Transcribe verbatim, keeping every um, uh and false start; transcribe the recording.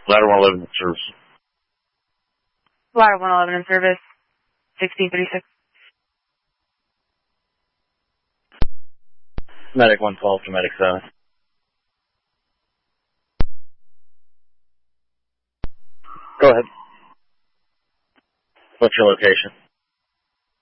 Ladder one eleven in service. Ladder one eleven in service, sixteen thirty-six. Medic one twelve to Medic seven. Go ahead. What's your location?